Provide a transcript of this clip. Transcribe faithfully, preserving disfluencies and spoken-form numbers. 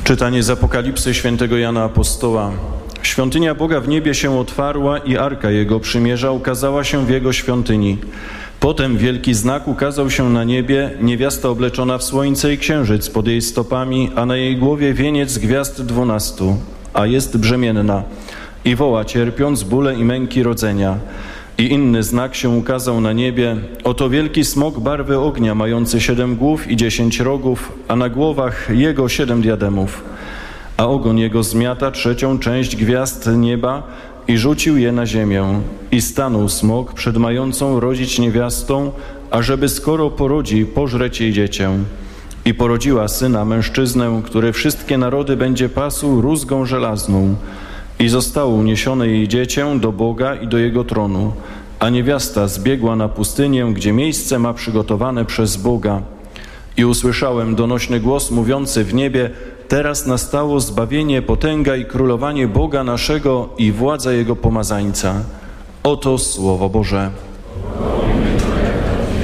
Czytanie z Apokalipsy świętego Jana Apostoła. Świątynia Boga w niebie się otwarła i Arka Jego Przymierza ukazała się w Jego świątyni. Potem wielki znak ukazał się na niebie, niewiasta obleczona w słońce i księżyc pod jej stopami, a na jej głowie wieniec gwiazd dwunastu, a jest brzemienna i woła, cierpiąc bóle i męki rodzenia. I inny znak się ukazał na niebie, oto wielki smok barwy ognia, mający siedem głów i dziesięć rogów, a na głowach jego siedem diademów. A ogon jego zmiata trzecią część gwiazd nieba i rzucił je na ziemię. I stanął smok przed mającą rodzić niewiastą, ażeby skoro porodzi, pożreć jej dziecię. I porodziła syna, mężczyznę, który wszystkie narody będzie pasł rózgą żelazną. I zostało uniesione jej dziecię do Boga i do Jego tronu, a niewiasta zbiegła na pustynię, gdzie miejsce ma przygotowane przez Boga. I usłyszałem donośny głos mówiący w niebie: teraz nastało zbawienie, potęga i królowanie Boga naszego i władza Jego pomazańca. Oto Słowo Boże.